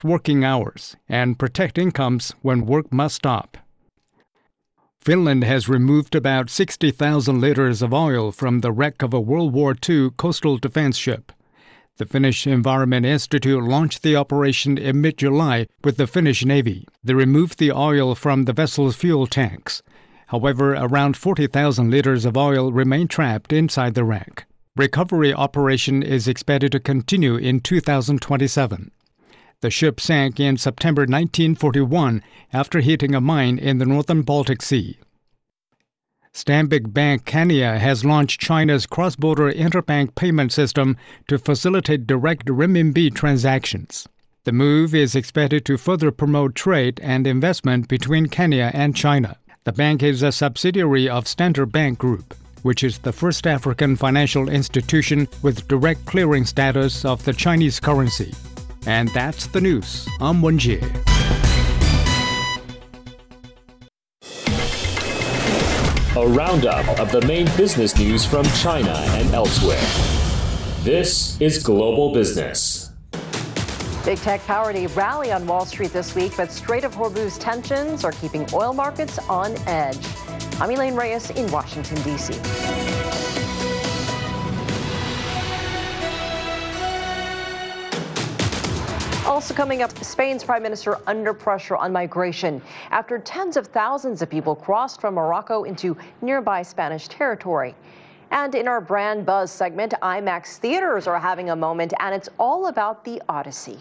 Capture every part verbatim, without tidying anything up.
working hours and protect incomes when work must stop. Finland has removed about sixty thousand liters of oil from the wreck of a World War Two coastal defense ship. The Finnish Environment Institute launched the operation in mid-July with the Finnish Navy. They removed the oil from the vessel's fuel tanks. However, around forty thousand liters of oil remain trapped inside the wreck. Recovery operation is expected to continue in two thousand twenty-seven. The ship sank in September nineteen forty-one after hitting a mine in the northern Baltic Sea. Stanbic Bank Kenya has launched China's cross-border interbank payment system to facilitate direct renminbi transactions. The move is expected to further promote trade and investment between Kenya and China. The bank is a subsidiary of Standard Bank Group, which is the first African financial institution with direct clearing status of the Chinese currency. And that's the news. I'm Wen Jie. A roundup of the main business news from China and elsewhere. This is Global Business. Big tech powered a rally on Wall Street this week, but Strait of Hormuz tensions are keeping oil markets on edge. I'm Elaine Reyes in Washington, D C Also coming up, Spain's prime minister under pressure on migration after tens of thousands of people crossed from Morocco into nearby Spanish territory. And in our Brand Buzz segment, IMAX theaters are having a moment, and it's all about the Odyssey.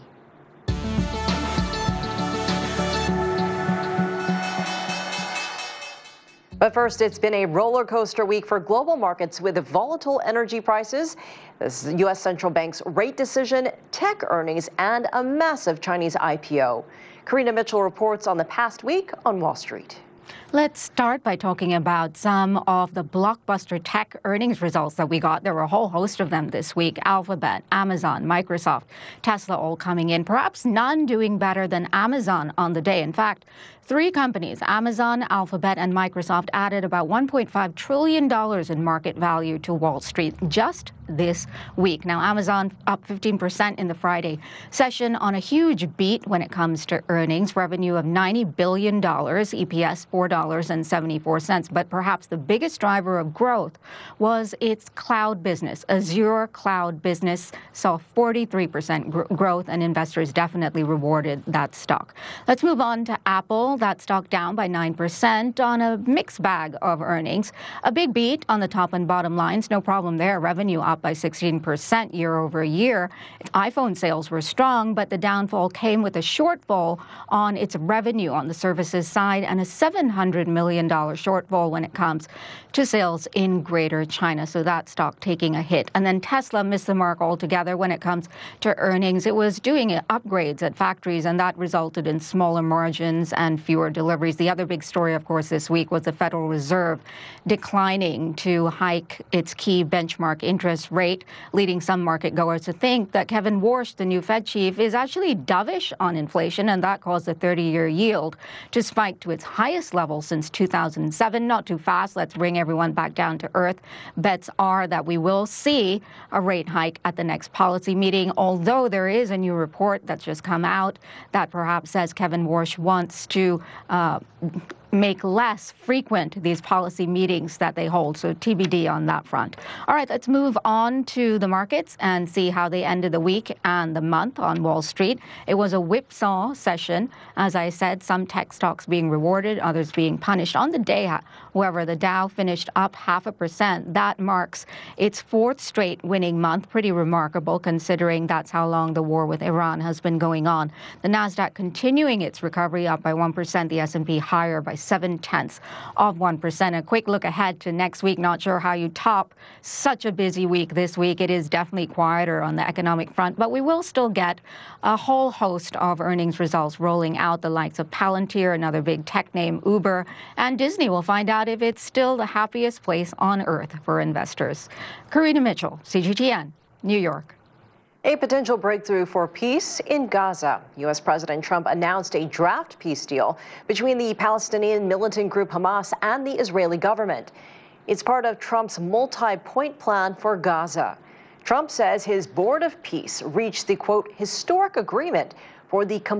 But first, it's been a roller coaster week for global markets with volatile energy prices, the U S central bank's rate decision, tech earnings, and a massive Chinese I P O. Karina Mitchell reports on the past week on Wall Street. Let's start by talking about some of the blockbuster tech earnings results that we got. There were a whole host of them this week. Alphabet, Amazon, Microsoft, Tesla all coming in. Perhaps none doing better than Amazon on the day. In fact, three companies, Amazon, Alphabet, and Microsoft, added about one point five trillion dollars in market value to Wall Street just this week. Now, Amazon up fifteen percent in the Friday session on a huge beat when it comes to earnings, revenue of ninety billion dollars, E P S four dollars and seventy-four cents. But perhaps the biggest driver of growth was its cloud business. Azure cloud business saw forty-three percent gr- growth, and investors definitely rewarded that stock. Let's move on to Apple. That stock down by nine percent on a mixed bag of earnings. A big beat on the top and bottom lines. No problem there. Revenue up by sixteen percent year over year. Its iPhone sales were strong, but the downfall came with a shortfall on its revenue on the services side and a seven hundred million dollars shortfall when it comes to sales in Greater China. So that stock taking a hit. And then Tesla missed the mark altogether when it comes to earnings. It was doing upgrades at factories, and that resulted in smaller margins and fewer deliveries. The other big story, of course, this week was the Federal Reserve declining to hike its key benchmark interest rate, leading some market goers to think that Kevin Warsh, the new Fed chief, is actually dovish on inflation, and that caused the thirty-year yield to spike to its highest level since two thousand seven. Not too fast. Let's bring everyone back down to earth. Bets are that we will see a rate hike at the next policy meeting, although there is a new report that's just come out that perhaps says Kevin Warsh wants to uh, make less frequent these policy meetings that they hold. So T B D on that front. All right, let's move on to the markets and see how they ended the week and the month on Wall Street. It was a whipsaw session. As I said, some tech stocks being rewarded, others being punished. On the day, however, the Dow finished up half a percent. That marks its fourth straight winning month. Pretty remarkable considering that's how long the war with Iran has been going on. The Nasdaq continuing its recovery, up by one percent. The S and P higher by seven tenths of one percent. A quick look ahead to next week. Not sure how you top such a busy week this week. It is definitely quieter on the economic front, but we will still get a whole host of earnings results rolling out. The likes of Palantir, another big tech name, Uber, and Disney. Will find out if it's still the happiest place on earth for investors. Karina Mitchell, C G T N, New York. A potential breakthrough for peace in Gaza. U S President Trump announced a draft peace deal between the Palestinian militant group Hamas and the Israeli government. It's part of Trump's multi-point plan for Gaza. Trump says his board of peace reached the, quote, historic agreement for the